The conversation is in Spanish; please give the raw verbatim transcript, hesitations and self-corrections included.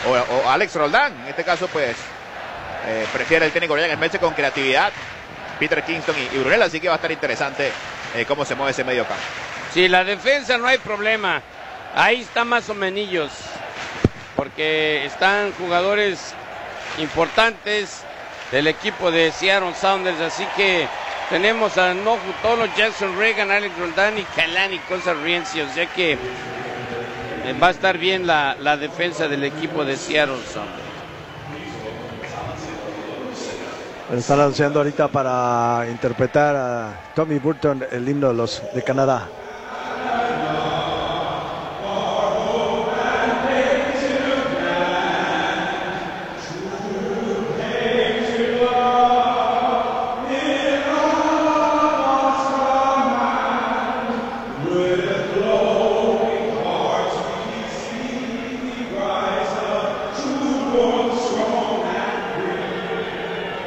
o, o Alex Roldán. En este caso, pues, eh, prefiere el técnico Ryan Smeltzer con creatividad, Peter Kingston y, y Brunel, así que va a estar interesante eh, cómo se mueve ese medio campo. Sí, la defensa no hay problema. Ahí está más o menos, porque están jugadores importantes del equipo de Seattle Sounders, así que tenemos a Nohu Tolo, Jackson Reagan, Alex Roldán y Kalani Cosa-Rienzi, o sea que va a estar bien la, la defensa del equipo de Seattle Sounders. Están anunciando ahorita para interpretar a Tommy Burton el himno de los de Canadá.